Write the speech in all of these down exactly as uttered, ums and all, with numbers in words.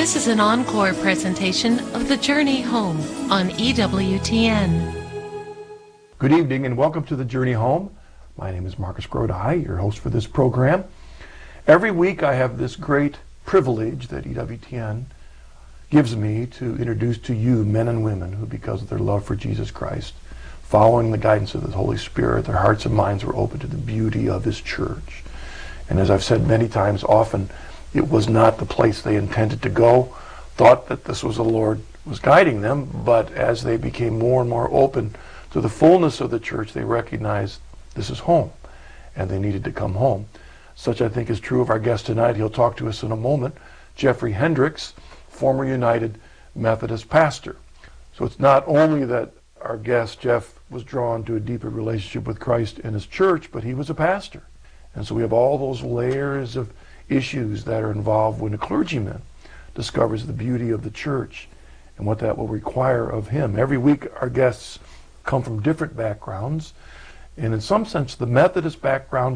This is an encore presentation of The Journey Home on E W T N. Good evening and welcome to The Journey Home. My name is Marcus Grodi, your host for this program. Every week I have this great privilege that E W T N gives me to introduce to you men and women who, because of their love for Jesus Christ, following the guidance of the Holy Spirit, their hearts and minds were open to the beauty of His church. And as I've said many times, often it was not the place they intended to go, thought that this was the Lord was guiding them, but as they became more and more open to the fullness of the church, they recognized this is home, and they needed to come home. Such, I think, is true of our guest tonight. He'll talk to us in a moment. Jeffrey Hendricks, former United Methodist pastor. So it's not only that our guest, Jeff, was drawn to a deeper relationship with Christ and His church, but he was a pastor. And so we have all those layers of issues that are involved when a clergyman discovers the beauty of the church and what that will require of him. Every week our guests come from different backgrounds, and in some sense the Methodist background,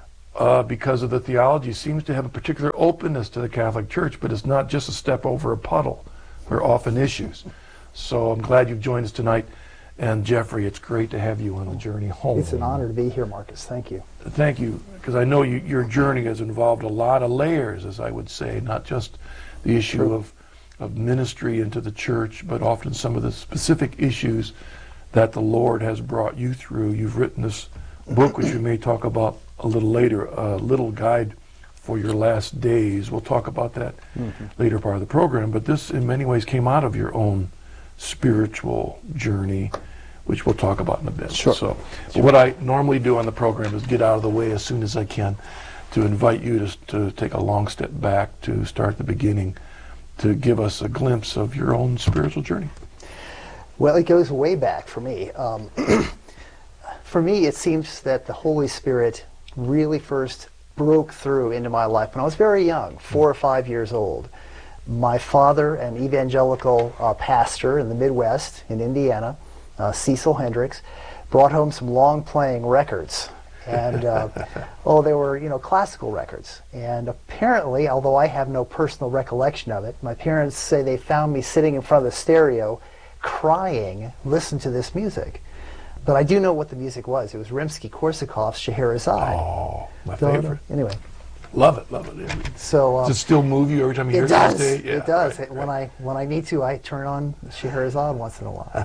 uh, because of the theology, seems to have a particular openness to the Catholic Church, but it's not just a step over a puddle. There are often issues. So I'm glad you've joined us tonight. And Jeffrey, it's great to have you on the journey home. It's an honor to be here, Marcus. Thank you. Thank you, because I know you, your journey has involved a lot of layers, as I would say, not just the issue True. of, of ministry into the church, but often some of the specific issues that the Lord has brought you through. You've written this book, which we may talk about a little later, a little guide for your last days. We'll talk about that mm-hmm. later part of the program, but this in many ways came out of your own spiritual journey, which we'll talk about in a bit. Sure. So sure. What I normally do on the program is get out of the way as soon as I can to invite you to, to take a long step back, to start at the beginning, to give us a glimpse of your own spiritual journey. Well, it goes way back for me. Um, for me, it seems that the Holy Spirit really first broke through into my life when I was very young, four or five years old. My father, an evangelical uh, pastor in the Midwest in Indiana, uh, Cecil Hendricks, brought home some long-playing records. And, uh, oh, they were, you know, classical records. And apparently, although I have no personal recollection of it, my parents say they found me sitting in front of the stereo crying, listen to this music. But I do know what the music was. It was Rimsky-Korsakov's Scheherazade. Oh, my so, favorite. Anyway. Love it, love it. So, uh, does it still move you every time you hear it? Does. This day? Yeah, it does. right, it, when right. I when I need to, I turn on Scheherazade once in a while.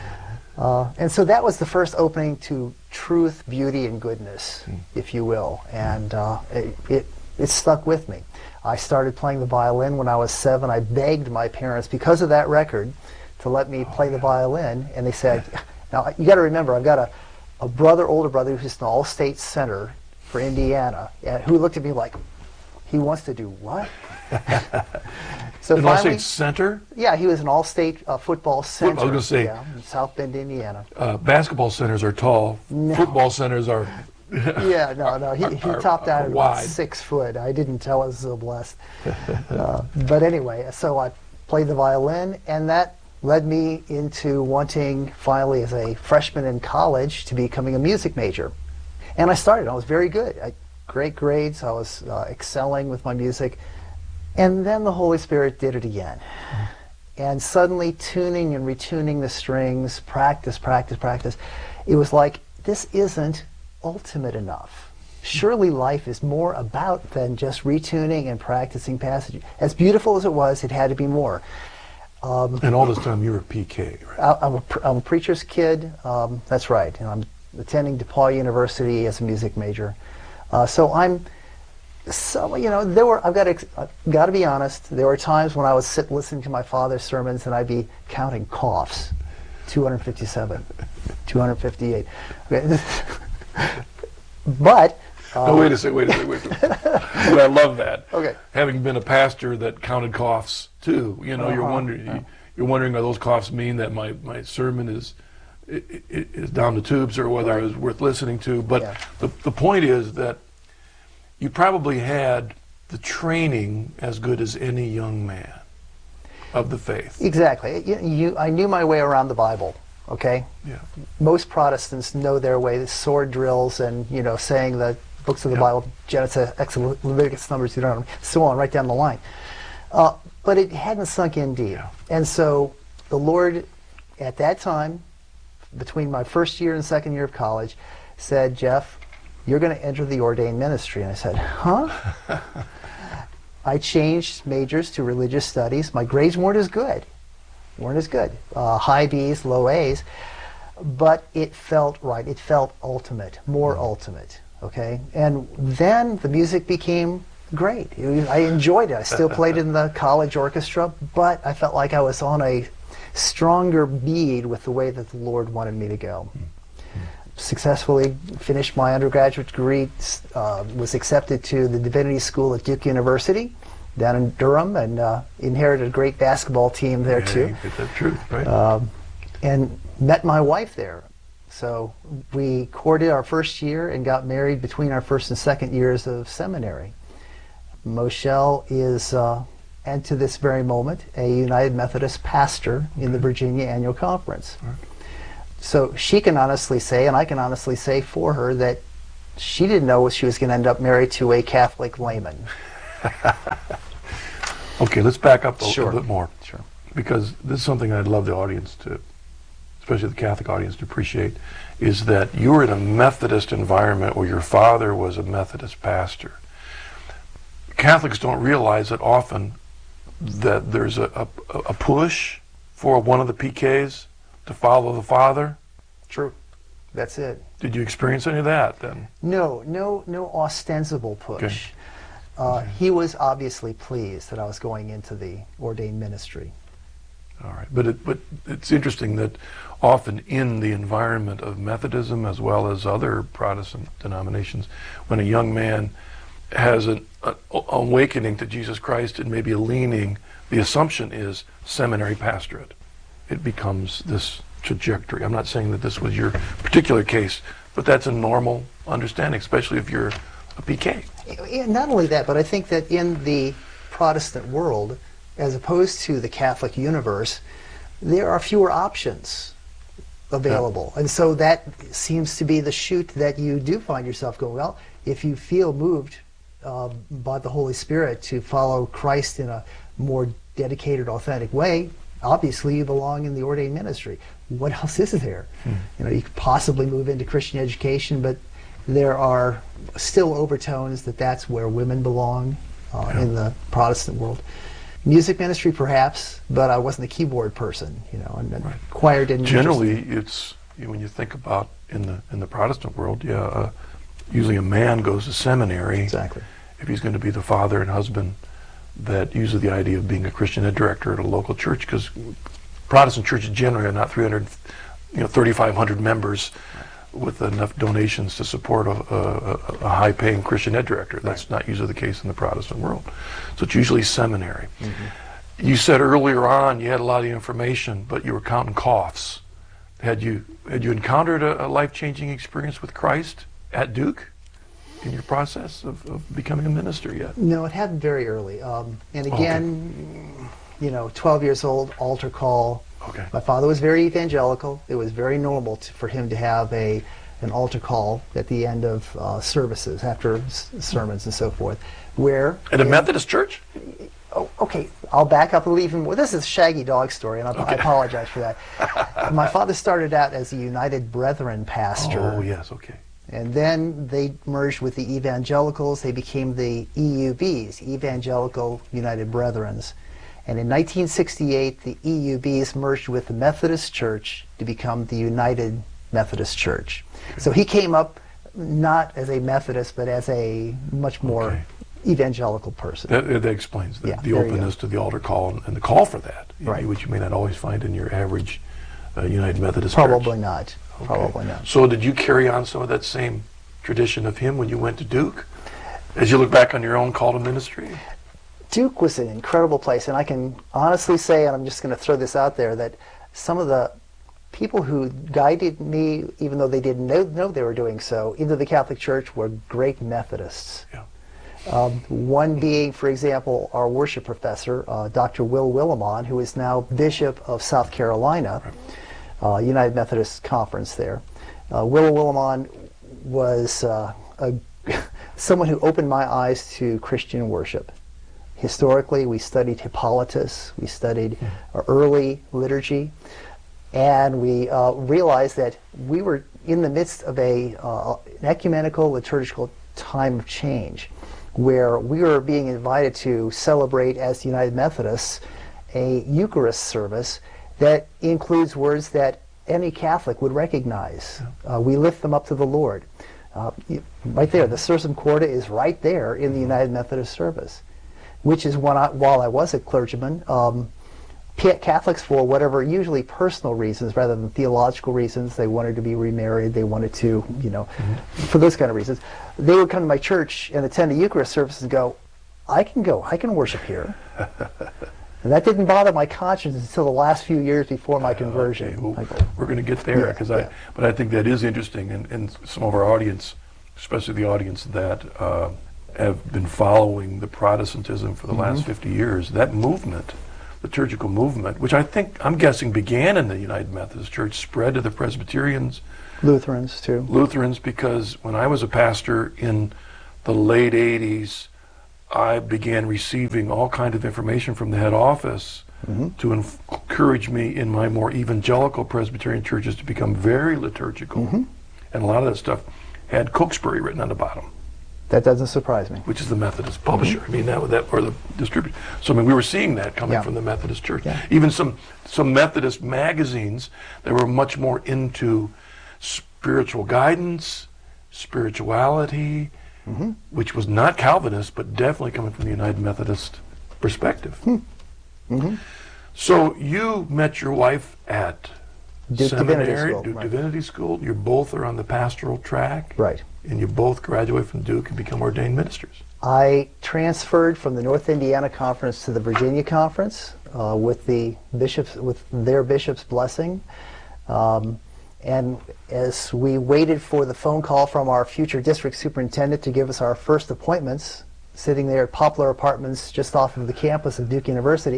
uh, and so that was the first opening to truth, beauty, and goodness, mm. if you will. And uh, it, it it stuck with me. I started playing the violin when I was seven. I begged my parents, because of that record, to let me play oh, the yeah. violin, and they said, "Now you got to remember, I've got a a brother, older brother, who's an all-state center for Indiana, and who looked at me like, he wants to do what?" So an finally, all-state center? Yeah, he was an all-state uh, football center. Football, I was going to say, yeah, in South Bend, Indiana. Uh, basketball centers are tall. No. Football centers are. yeah, no, no. He, are, he are, topped out are at wide. about six foot. I didn't tell. I was so blessed. uh, but anyway, so I played the violin, and that led me into wanting, finally, as a freshman in college, to becoming a music major. And I started. I was very good. I, great grades. I was uh, excelling with my music. And then the Holy Spirit did it again. And suddenly tuning and retuning the strings, practice, practice, practice. It was like, this isn't ultimate enough. Surely life is more about than just retuning and practicing passages. As beautiful as it was, it had to be more. Um, and all this time you were P K, right? I, I'm, a, I'm a preacher's kid. Um, that's right. And I'm attending DePaul University as a music major. Uh, so I'm, so you know, there were. I've got to, I've got to be honest. There were times when I was sit listening to my father's sermons, and I'd be counting coughs, two hundred fifty-seven, two hundred fifty-eight. Okay. But. Um, no, wait a second. Wait a second. Wait a second. But I love that. Okay. Having been a pastor that counted coughs too, you know, uh-huh. you're wondering. Uh-huh. You're wondering, are those coughs mean that my my sermon is. It, it is down the tubes, or whether right. it was worth listening to. But yeah. the, the point is that you probably had the training as good as any young man of the faith. Exactly. You, you, I knew my way around the Bible, okay? Yeah. Most Protestants know their way, the sword drills and, you know, saying the books of the yeah. Bible, Genesis, Exodus, Leviticus, Numbers, Deuteronomy, so on, right down the line. Uh, but it hadn't sunk in deep. Yeah. And so the Lord, at that time, between my first year and second year of college, said, Jeff, you're going to enter the ordained ministry. And I said, huh? I changed majors to religious studies. My grades weren't as good. weren't as good. Uh, high B's, low A's. But it felt right. It felt ultimate, more ultimate. Okay? And then the music became great. It was, I enjoyed it. I still played in the college orchestra, but I felt like I was on a stronger bead with the way that the Lord wanted me to go. Successfully finished my undergraduate degree, uh, was accepted to the Divinity School at Duke University down in Durham, and uh, inherited a great basketball team there yeah, too. Get that truth, right? Um, and met my wife there. So we courted our first year and got married between our first and second years of seminary. Moshel is, uh, and to this very moment, a United Methodist pastor in the Virginia Annual Conference. Right. So she can honestly say, and I can honestly say for her, that she didn't know she was going to end up married to a Catholic layman. Okay, let's back up a Sure. little bit more. Sure. Because this is something I'd love the audience to, especially the Catholic audience, to appreciate, is that you were in a Methodist environment where your father was a Methodist pastor. Catholics don't realize that often that there's a, a, a push for one of the P Ks to follow the father. True. That's it. Did you experience any of that then? No, no, no ostensible push. Okay. Uh, he was obviously pleased that I was going into the ordained ministry. All right, but it, but it's interesting that often in the environment of Methodism as well as other Protestant denominations, when a young man has an, an awakening to Jesus Christ and maybe a leaning, the assumption is seminary pastorate. It becomes this trajectory. I'm not saying that this was your particular case, but that's a normal understanding, especially if you're a P K. Yeah, not only that, but I think that in the Protestant world, as opposed to the Catholic universe, there are fewer options available. Yeah. And so that seems to be the chute that you do find yourself going, well, if you feel moved uh, by the Holy Spirit to follow Christ in a more dedicated, authentic way, obviously you belong in the ordained ministry. What else is there? Hmm. You know, you could possibly move into Christian education, but there are still overtones that that's where women belong uh, yeah. in the Protestant world. Music ministry, perhaps, but I wasn't a keyboard person, you know, and, and right. choir didn't. Generally, it's you know, when you think about in the in the Protestant world, yeah, uh, usually a man goes to seminary. Exactly. If he's going to be the father and husband, that usually the idea of being a Christian ed director at a local church, because Protestant churches generally are not three hundred, you know, thirty-five hundred members with enough donations to support a, a, a high-paying Christian ed director. That's right. Not usually the case in the Protestant world. So it's usually seminary. Mm-hmm. You said earlier on you had a lot of information, but you were counting coughs. Had you had you encountered a, a life-changing experience with Christ at Duke in your process of, of becoming a minister yet? No, it happened very early. Um, and again, okay. you know, twelve years old, altar call. Okay. My father was very evangelical. It was very normal to, for him to have a an altar call at the end of uh, services, after s- sermons and so forth. Where at a Methodist church? Oh, okay, I'll back up a little even more. This is a shaggy dog story, and I, okay. I apologize for that. My father started out as a United Brethren pastor. Oh, yes, okay. And then they merged with the evangelicals. They became the E U Bs, Evangelical United Brethrens. And in nineteen sixty-eight, the E U Bs merged with the Methodist Church to become the United Methodist Church. Okay. So he came up not as a Methodist, but as a much more okay. evangelical person. That, that explains the, yeah, the openness to the altar call and, and the call for that, right. which you may not always find in your average uh, United Methodist Probably church. not. Okay. Probably not. So did you carry on some of that same tradition of him when you went to Duke? As you look back on your own call to ministry? Duke was an incredible place, and I can honestly say, and I'm just going to throw this out there, that some of the people who guided me, even though they didn't know, know they were doing so, into the Catholic Church were great Methodists. Yeah. Um, one being, for example, our worship professor, uh, Doctor Will Willimon, who is now Bishop of South Carolina, right. uh, United Methodist Conference there. Uh, Will Willimon was uh, a, someone who opened my eyes to Christian worship. historically. We studied Hippolytus. We studied uh, early liturgy. And we uh, realized that we were in the midst of a, uh, an ecumenical liturgical time of change, where we were being invited to celebrate as United Methodists a Eucharist service that includes words that any Catholic would recognize. Uh, we lift them up to the Lord. Uh, right there, the Sursum Corda is right there in the United Methodist service, which is when I, while I was a clergyman, um, Catholics, for whatever, usually personal reasons rather than theological reasons, they wanted to be remarried, they wanted to, you know, mm-hmm. for those kind of reasons, they would come to my church and attend a Eucharist service and go, I can go, I can worship here. And that didn't bother my conscience until the last few years before my conversion. Okay, well, go, we're going to get there, because yeah, I, yeah. but I think that is interesting, and, and some of our audience, especially the audience that uh, have been following the Protestantism for the mm-hmm. last fifty years, that movement, liturgical movement, which I think, I'm guessing, began in the United Methodist Church, spread to the Presbyterians. Lutherans, too. Lutherans, because when I was a pastor in the late eighties, I began receiving all kinds of information from the head office mm-hmm. to enf- encourage me in my more evangelical Presbyterian churches to become very liturgical. Mm-hmm. And a lot of that stuff had Cokesbury written on the bottom. That doesn't surprise me. Which is the Methodist publisher. Mm-hmm. I mean, that, that or the distributor. So I mean, we were seeing that coming yeah. from the Methodist Church. Yeah. Even some some Methodist magazines that were much more into spiritual guidance, spirituality, mm-hmm. which was not Calvinist, but definitely coming from the United Methodist perspective. Mm-hmm. So you met your wife at Duke seminary, Divinity School, Duke right. Divinity School. You both are on the pastoral track. Right. And you both graduate from Duke and become ordained ministers. I transferred from the North Indiana Conference to the Virginia Conference uh, with the bishops, with their bishop's blessing. Um, and as we waited for the phone call from our future district superintendent to give us our first appointments, sitting there at Poplar Apartments just off of the campus of Duke University,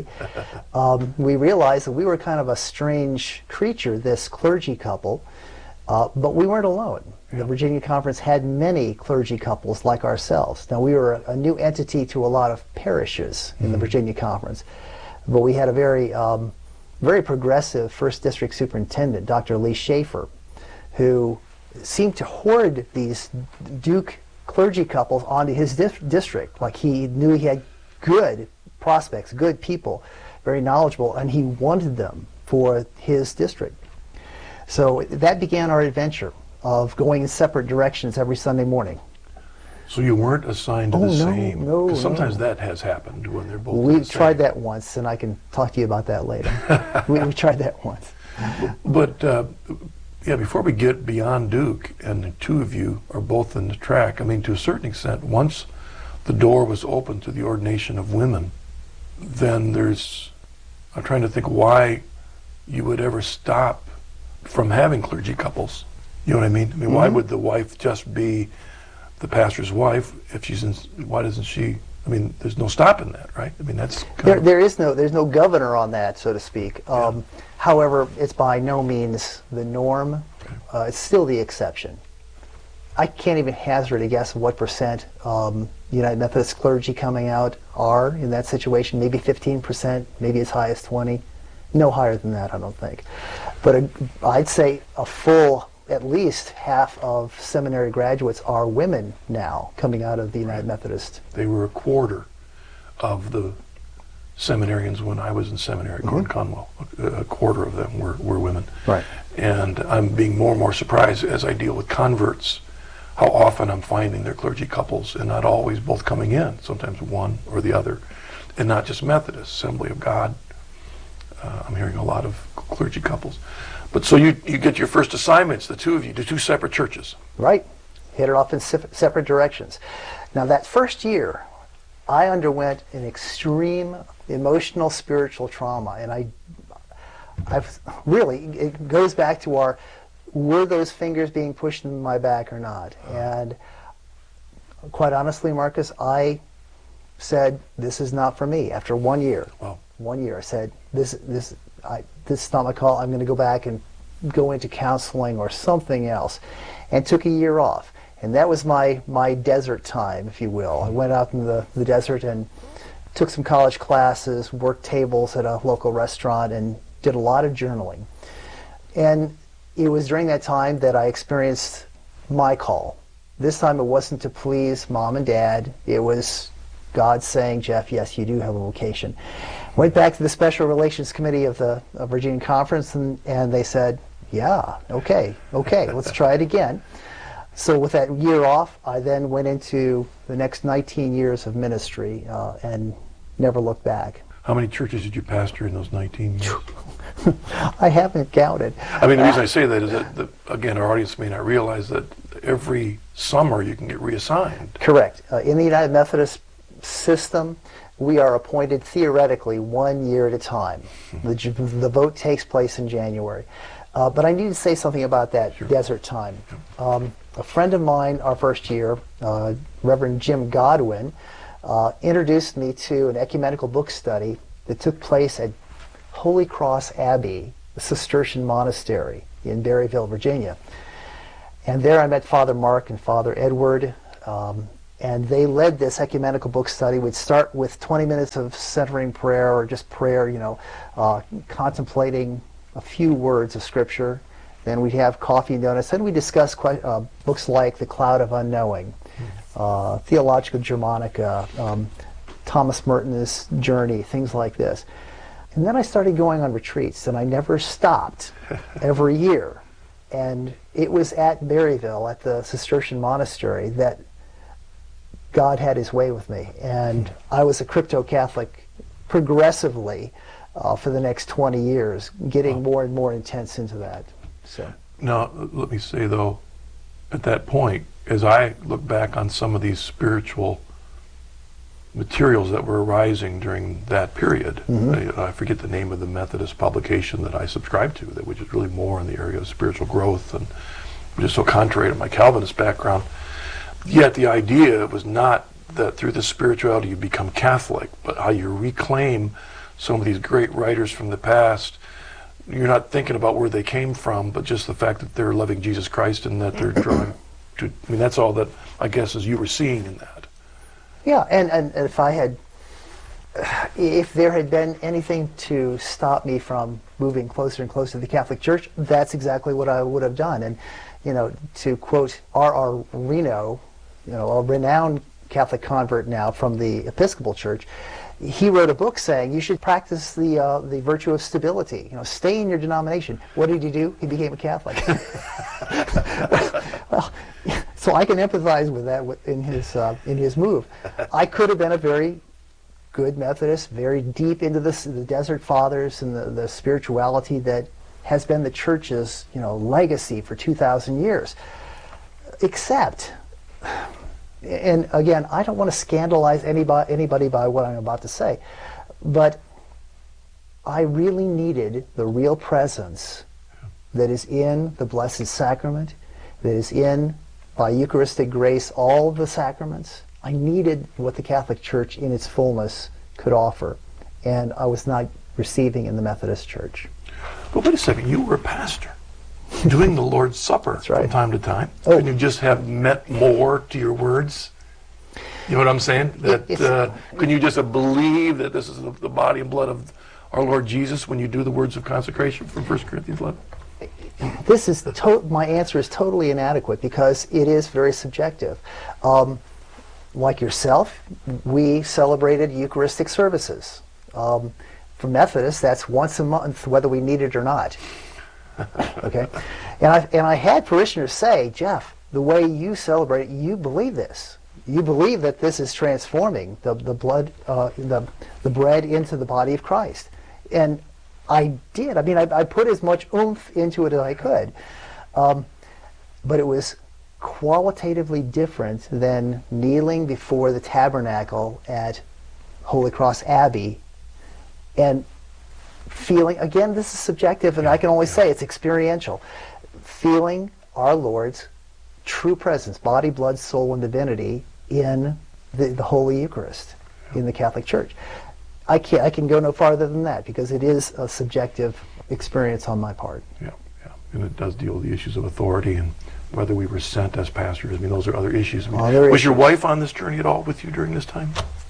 um, we realized that we were kind of a strange creature, this clergy couple, uh, but we weren't alone. The Virginia Conference had many clergy couples like ourselves. Now, we were a, a new entity to a lot of parishes in mm-hmm. the Virginia Conference, but we had a very, um, very progressive first district superintendent, Doctor Lee Schaefer, who seemed to hoard these Duke clergy couples onto his dis- district. Like, he knew he had good prospects, good people, very knowledgeable, and he wanted them for his district. So that began our adventure of going in separate directions every Sunday morning. So you weren't assigned to oh, the no, same? No, Because sometimes no. that has happened when they're both We the tried same. that once, and I can talk to you about that later. we, we tried that once. But, uh, yeah, before we get beyond Duke, and the two of you are both in the track, I mean, to a certain extent, once the door was open to the ordination of women, then there's, I'm trying to think why you would ever stop from having clergy couples. You know what I mean? I mean, mm-hmm. why would the wife just be the pastor's wife if she's in, why doesn't she, I mean, there's no stopping that, right? I mean, that's kind There, of, there is no, there's no governor on that, so to speak. Um, yeah. However, it's by no means the norm. Okay. Uh, it's still the exception. I can't even hazard a guess of what percent um, United Methodist clergy coming out are in that situation. Maybe fifteen percent, maybe as high as twenty. No higher than that, I don't think. But a, I'd say a full, at least half of seminary graduates are women now coming out of the United right. Methodist. They were a quarter of the seminarians when I was in seminary at mm-hmm. Gordon Conwell. A, a quarter of them were, were women. Right. And I'm being more and more surprised as I deal with converts how often I'm finding they're clergy couples, and not always both coming in, sometimes one or the other, and not just Methodist, Assembly of God. Uh, I'm hearing a lot of clergy couples. But so you, you get your first assignments, the two of you, to two separate churches. Right. Hit it off in se- separate directions. Now, that first year, I underwent an extreme emotional, spiritual trauma. And I, I've really, it goes back to our, were those fingers being pushed in my back or not? And quite honestly, Marcus, I said, this is not for me. After one year, Wow. one year, I said, this, this, I, this is not my call. I'm going to go back and go into counseling or something else, and took a year off. And that was my, my desert time, if you will. I went out in the, the desert and took some college classes, worked tables at a local restaurant, and did a lot of journaling. And it was during that time that I experienced my call. This time it wasn't to please mom and dad. It was God saying, Jeff, yes, you do have a vocation. Went back to the Special Relations Committee of the of Virginia Conference, and, and they said, yeah, okay, okay, let's try it again. So with that year off, I then went into the next nineteen years of ministry uh, and never looked back. How many churches did you pastor in those nineteen years? I haven't counted. I mean, the reason I say that is that, the, again, our audience may not realize that every summer you can get reassigned. Correct. Uh, in the United Methodist system, we are appointed theoretically one year at a time. The, the vote takes place in January. Uh, but I need to say something about that sure. desert time. Um, a friend of mine, our first year, uh, Reverend Jim Godwin, uh, introduced me to an ecumenical book study that took place at Holy Cross Abbey, the Cistercian monastery in Berryville, Virginia. And there I met Father Mark and Father Edward, um, and they led this ecumenical book study. We'd start with twenty minutes of centering prayer, or just prayer, you know, uh, contemplating a few words of Scripture. Then we'd have coffee and donuts. Then we'd discuss quite, uh, books like The Cloud of Unknowing, uh, Theologica Germanica, um, Thomas Merton's Journey, things like this. And then I started going on retreats, and I never stopped every year. And it was at Berryville, at the Cistercian monastery, that God had his way with me. And I was a crypto-Catholic progressively uh, for the next twenty years, getting more and more intense into that. So now, let me say, though, at that point, as I look back on some of these spiritual materials that were arising during that period, mm-hmm. I, I forget the name of the Methodist publication that I subscribed to, that which is really more in the area of spiritual growth, and which is so contrary to my Calvinist background. Yet the idea was not that through the spirituality you become Catholic, but how you reclaim some of these great writers from the past. You're not thinking about where they came from, but just the fact that they're loving Jesus Christ and that they're drawing to, I mean, that's all that, I guess, is you were seeing in that. Yeah, and, and if I had, if there had been anything to stop me from moving closer and closer to the Catholic Church, that's exactly what I would have done. And, you know, to quote R R Reno, you know, a renowned Catholic convert now from the Episcopal Church, he wrote a book saying you should practice the uh, the virtue of stability. You know, stay in your denomination. What did he do? He became a Catholic. Well, so I can empathize with that in his uh, in his move. I could have been a very good Methodist, very deep into the, the Desert Fathers and the, the spirituality that has been the Church's, you know, legacy for two thousand years. Except, and again, I don't want to scandalize anybody, anybody by what I'm about to say, but I really needed the real presence that is in the Blessed Sacrament, that is in, by Eucharistic grace, all the sacraments. I needed what the Catholic Church in its fullness could offer, and I was not receiving in the Methodist Church. But wait a second, you were a pastor doing the Lord's Supper That's right. from time to time. Oh. Couldn't you just have met more to your words? You know what I'm saying? That uh, couldn't you just have believed that this is the, the body and blood of our Lord Jesus when you do the words of consecration from First Corinthians eleven? This is to- my answer is totally inadequate because it is very subjective. Um, like yourself, we celebrated Eucharistic services. Um, for Methodists, that's once a month, whether we need it or not. Okay, and I and I had parishioners say, Jeff, the way you celebrate it, you believe this. You believe that this is transforming the the blood, uh, the the bread into the body of Christ, and I did. I mean, I, I put as much oomph into it as I could, um, but it was qualitatively different than kneeling before the tabernacle at Holy Cross Abbey and feeling, again, this is subjective, and yeah, I can only yeah. say it's experiential, feeling our Lord's true presence, body, blood, soul, and divinity in the, the Holy Eucharist yeah. in the Catholic Church. I can't, I can go no farther than that because it is a subjective experience on my part. Yeah, yeah, and it does deal with the issues of authority and whether we were sent as pastors. I mean, those are other issues. I mean, other was issues. your wife on this journey at all with you during this time?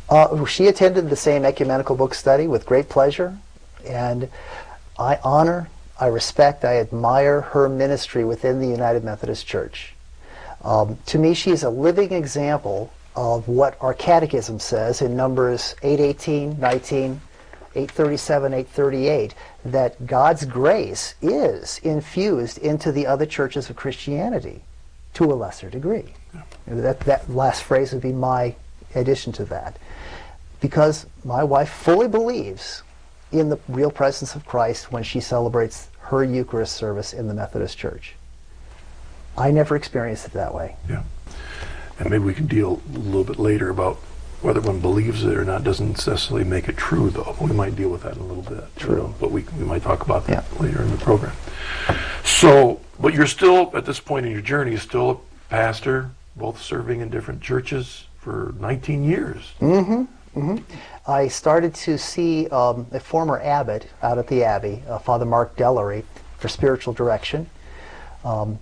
Uh, she attended the same ecumenical book study with great pleasure, and I honor, I respect, I admire her ministry within the United Methodist Church. Um, to me, she is a living example of what our catechism says in Numbers eight eighteen, nineteen, eight thirty-seven, eight thirty-eight, that God's grace is infused into the other churches of Christianity to a lesser degree. Yeah. That, that last phrase would be my addition to that. Because my wife fully believes in the real presence of Christ when she celebrates her Eucharist service in the Methodist Church. I never experienced it that way. Yeah. And maybe we can deal a little bit later about whether one believes it or not doesn't necessarily make it true, though. We might deal with that in a little bit. True. You know, but we, we might talk about that yeah. later in the program. So, but you're still, at this point in your journey, you're still a pastor, both serving in different churches for nineteen years. Mm-hmm. Mm-hmm. I started to see um, a former abbot out at the Abbey, uh, Father Mark Dellery, for spiritual direction. Um,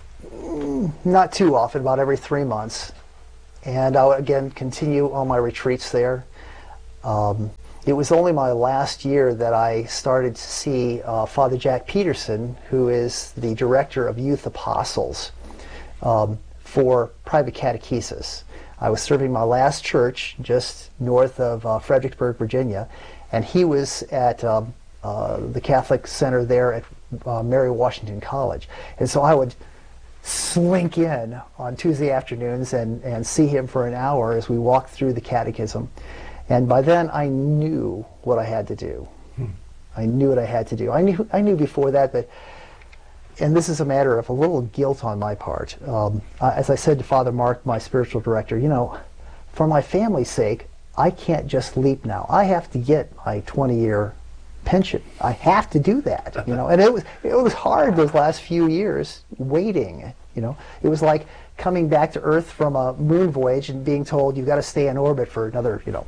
not too often, about every three months. And I would again continue on my retreats there. Um, it was only my last year that I started to see uh, Father Jack Peterson, who is the director of Youth Apostles, um, for private catechesis. I was serving my last church just north of uh, Fredericksburg, Virginia, and he was at um, uh, the Catholic Center there at uh, Mary Washington College. And so I would slink in on Tuesday afternoons and, and see him for an hour as we walked through the catechism. And by then I knew what I had to do. Hmm. I knew what I had to do. I knew, I knew before that, but, and this is a matter of a little guilt on my part. Um, as I said to Father Mark, my spiritual director, you know, for my family's sake, I can't just leap now. I have to get my twenty-year pension. I have to do that, you know. And it was it was hard those last few years waiting, you know. It was like coming back to Earth from a moon voyage and being told you've got to stay in orbit for another, you know,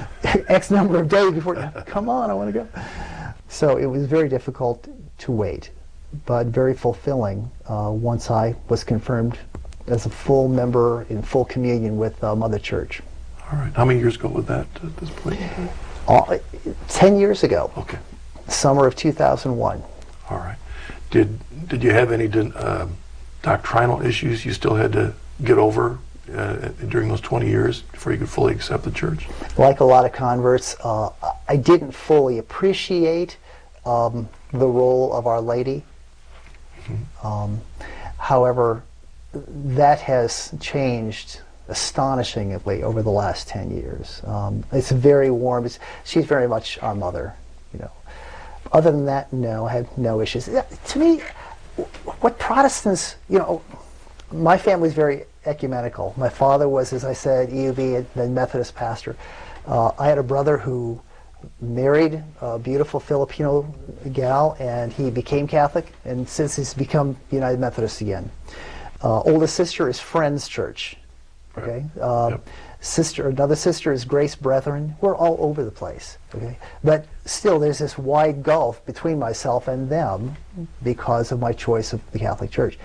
X number of days before. Come on, I want to go. So it was very difficult to wait, but very fulfilling uh, once I was confirmed as a full member in full communion with uh, Mother Church. All right. How many years ago was that at this point? Uh, ten years ago. Okay. Summer of two thousand one. All right. Did did you have any uh, doctrinal issues you still had to get over uh, during those twenty years before you could fully accept the church? Like a lot of converts, uh, I didn't fully appreciate um, the role of Our Lady. Mm-hmm. Um, however, that has changed astonishingly over the last ten years. Um, it's very warm. It's, she's very much our mother, you know. Other than that, no, I had no issues. To me, what Protestants, you know, my family's very ecumenical. My father was, as I said, E U B, then Methodist pastor. Uh, I had a brother who married a beautiful Filipino gal, and he became Catholic, and since he's become United Methodist again. Uh, oldest sister is Friends Church. Okay, uh, yep. Sister, another sister is Grace Brethren. We're all over the place. Okay, but still, there's this wide gulf between myself and them because of my choice of the Catholic Church.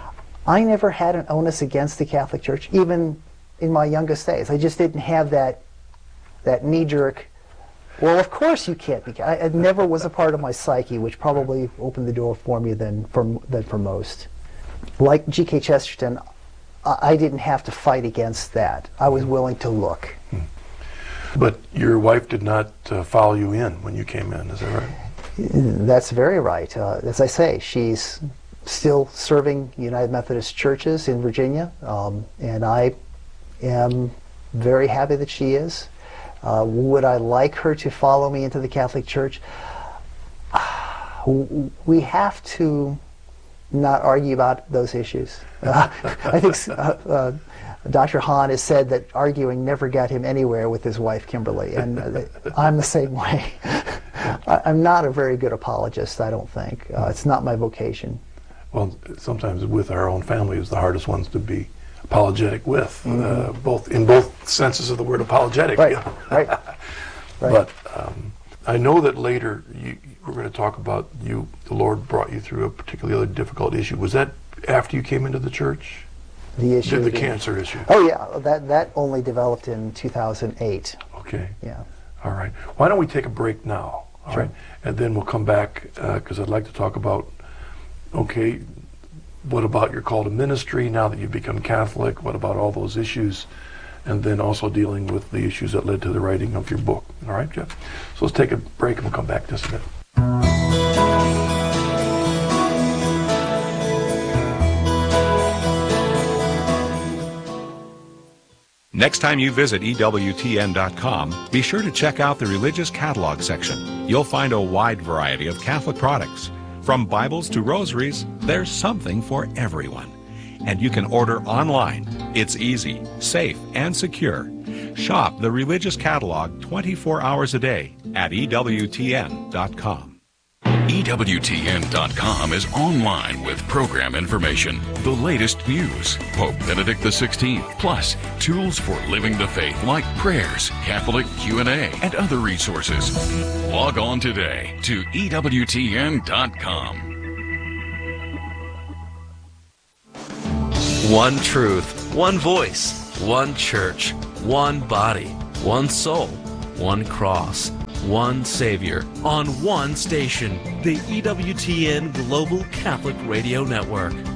I never had an onus against the Catholic Church, even in my youngest days. I just didn't have that that knee-jerk. Well, of course you can't be. I, it never was a part of my psyche, which probably opened the door for me than for than for most. Like G K Chesterton, I didn't have to fight against that. I was willing to look. But your wife did not uh, follow you in when you came in, is that right? That's very right. Uh, as I say, she's still serving United Methodist churches in Virginia, um, and I am very happy that she is. Uh, would I like her to follow me into the Catholic Church? We have to not argue about those issues. Uh, I think uh, uh, Doctor Hahn has said that arguing never got him anywhere with his wife Kimberly, and uh, I'm the same way. I, I'm not a very good apologist, I don't think. Uh, it's not my vocation. Well, sometimes with our own family is the hardest ones to be apologetic with, mm-hmm. uh, both in both senses of the word apologetic. Right, right. right. But um, I know that later you, we're going to talk about you. The Lord brought you through a particularly difficult issue. Was that after you came into the church? The issue, the, the the, cancer issue. Oh yeah, that that only developed in two thousand eight. Okay. Yeah. All right. Why don't we take a break now? All Sure. right. And then we'll come back because I'd like to talk about, okay, what about your call to ministry now that you've become Catholic? What about all those issues? And then also dealing with the issues that led to the writing of your book. All right, Jeff? So let's take a break and we'll come back in just a minute. Next time you visit E W T N dot com, be sure to check out the Religious Catalog section. You'll find a wide variety of Catholic products. From Bibles to rosaries, there's something for everyone. And you can order online. It's easy, safe, and secure. Shop the Religious Catalog twenty-four hours a day at E W T N dot com. E W T N dot com is online with program information, the latest news, Pope Benedict the sixteenth, plus tools for living the faith like prayers, Catholic Q and A, and other resources. Log on today to E W T N dot com. One truth, one voice, one church, one body, one soul, one cross, one Savior, on one station, the E W T N Global Catholic Radio Network.